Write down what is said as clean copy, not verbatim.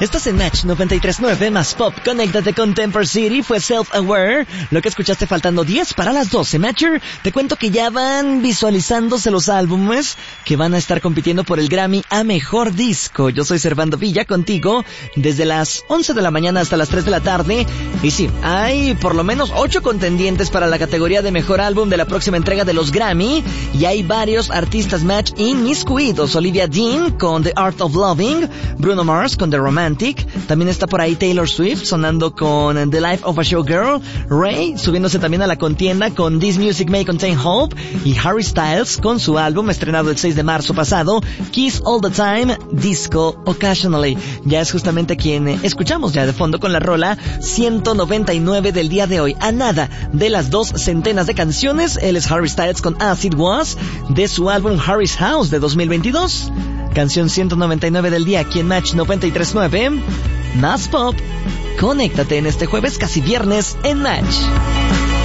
Estás en Match 93.9 más Pop. Conéctate con Temper City, fue Self-Aware. Lo que escuchaste faltando 10 para las 12. Matcher, te cuento que ya van visualizándose los álbumes que van a estar compitiendo por el Grammy a Mejor Disco. Yo soy Servando Villa contigo desde las 11 de la mañana hasta las 3 de la tarde. Y sí, hay por lo menos 8 contendientes para la categoría de Mejor Álbum de la próxima entrega de los Grammy. Y hay varios artistas Match inmiscuidos. Olivia Dean con The Art of Loving, Bruno Mars con The Romantic. También está por ahí Taylor Swift sonando con The Life of a Showgirl, Ray subiéndose también a la contienda con This Music May Contain Hope, y Harry Styles con su álbum estrenado el 6 de marzo pasado, Kiss All the Time, Disco Occasionally. Ya es justamente quien escuchamos ya de fondo con la rola 199 del día de hoy. A nada de las 200 de canciones, él es Harry Styles con As It Was de su álbum Harry's House de 2022. Canción 199 del día aquí en Match 93.9. Más Pop. Conéctate en este jueves casi viernes en Match.